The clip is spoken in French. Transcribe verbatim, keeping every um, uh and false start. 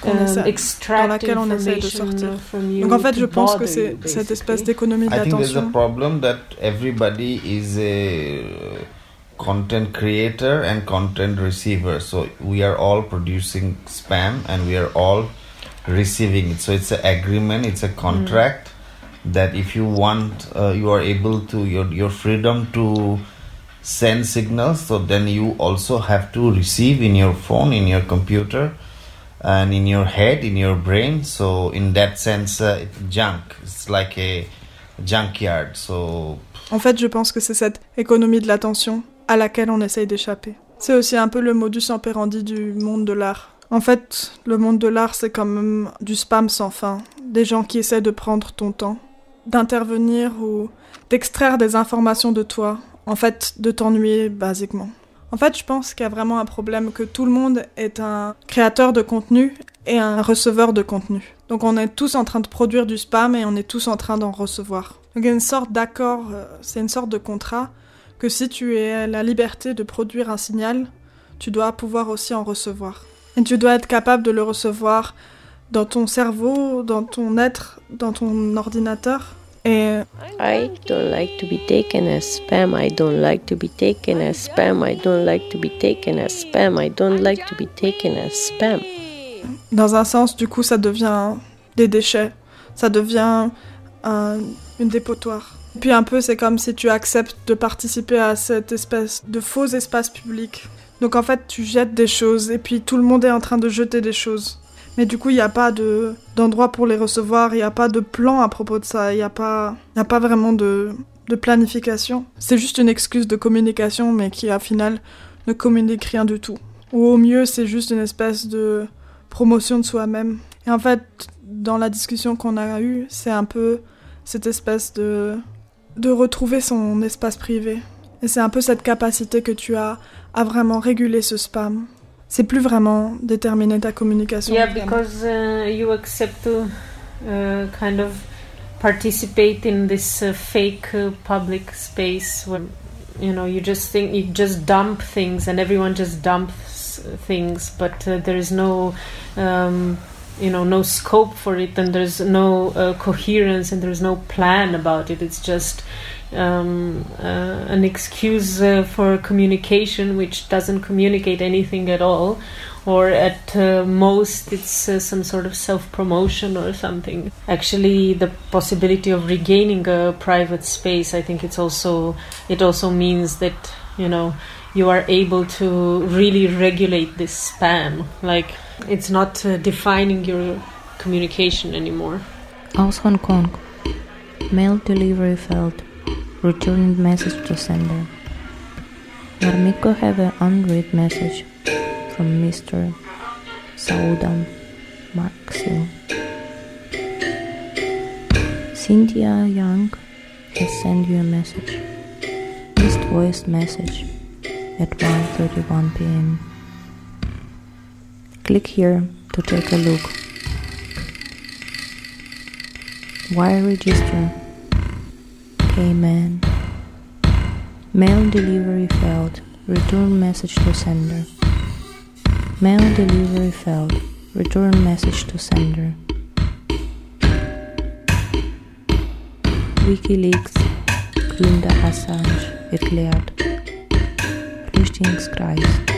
qu'on um, essaie, dans extract laquelle on essaie de sortir. information from you Donc en fait, to je pense que bother c'est you, cette espèce basically. d'économie de I think there's a l'attention. problem that everybody is a content creator and content receiver. So we are all producing spam and we are all receiving it. So it's an agreement, it's a contract mm. that if you want, uh, you are able to, your, your freedom to send signals, so then you also have to receive in your phone, in your computer, and in your head, in your brain. So in that sense, uh, it's junk. It's like a junkyard. So en fait, je pense que c'est cette économie de l'attention à laquelle on essaye d'échapper. C'est aussi un peu le modus operandi du monde de l'art. En fait, le monde de l'art, c'est quand même du spam sans fin. Des gens qui essaient de prendre ton temps, d'intervenir ou d'extraire des informations de toi. En fait, de t'ennuyer, basiquement. En fait, je pense qu'il y a vraiment un problème que tout le monde est un créateur de contenu et un receveur de contenu. Donc on est tous en train de produire du spam et on est tous en train d'en recevoir. Donc il y a une sorte d'accord, c'est une sorte de contrat que si tu as la liberté de produire un signal, tu dois pouvoir aussi en recevoir. Et tu dois être capable de le recevoir dans ton cerveau, dans ton être, dans ton ordinateur. Et I don't like to be taken as spam. I don't like to be taken as spam. I don't like to be taken as spam. I don't like to be taken as spam. Dans un sens, du coup, ça devient des déchets. Ça devient un, une dépotoir. Puis un peu, c'est comme si tu acceptes de participer à cette espèce de faux espace public. Donc en fait, tu jettes des choses et puis tout le monde est en train de jeter des choses. Mais du coup, il n'y a pas de, d'endroit pour les recevoir, il n'y a pas de plan à propos de ça, il n'y a pas, y a pas vraiment de, de planification. C'est juste une excuse de communication, mais qui, au final, ne communique rien du tout. Ou au mieux, c'est juste une espèce de promotion de soi-même. Et en fait, dans la discussion qu'on a eue, c'est un peu cette espèce de, de retrouver son espace privé. Et c'est un peu cette capacité que tu as à vraiment réguler ce spam. C'est plus vraiment déterminer ta communication. Yeah, because uh, you accept to uh, kind of participate in this uh, fake uh, public space where, you know, you just think, you just dump things and everyone just dumps things, but uh, there is no, um, you know, no scope for it, and there's no uh, coherence and there's no plan about it. It's just um, uh, an excuse uh, for communication which doesn't communicate anything at all, or at uh, most it's uh, some sort of self-promotion or something. Actually, the possibility of regaining a private space, I think it's also, it also means that, you know, you are able to really regulate this spam. Like, it's not uh, defining your communication anymore. Aus Hong Kong. Mail delivery failed. Returning message to sender. Marmiko have an unread message from Mister Saudam Maxil. Cynthia Young has sent you a message. Missed voice message at one thirty-one p.m. Click here to take a look. Wire register. Amen. Mail delivery failed. Return message to sender. Mail delivery failed. Return message to sender. WikiLeaks. Gründer Assange erklärt. Flüchtlingskreis.